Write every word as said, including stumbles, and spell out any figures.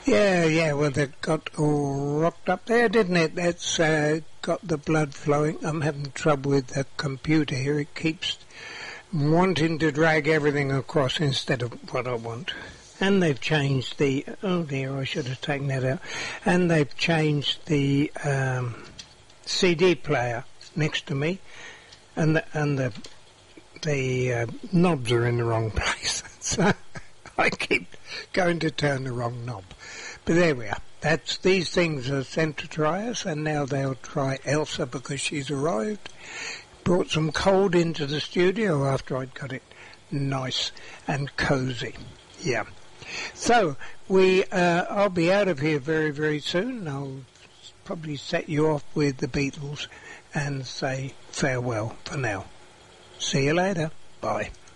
Yeah, yeah, well, they got all rocked up there, didn't it? That's uh, got the blood flowing. I'm having trouble with the computer here. It keeps wanting to drag everything across instead of what I want. And they've changed the... Oh, dear, I should have taken that out. And they've changed the um, C D player next to me. And the, and the, the uh, knobs are in the wrong place. So I keep going to turn the wrong knob. But there we are. That's these things are sent to try us, and now they'll try Elsa because she's arrived. Brought some cold into the studio after I'd got it nice and cosy. Yeah. So we, uh, I'll be out of here very, very soon. I'll probably set you off with the Beatles and say farewell for now. See you later. Bye.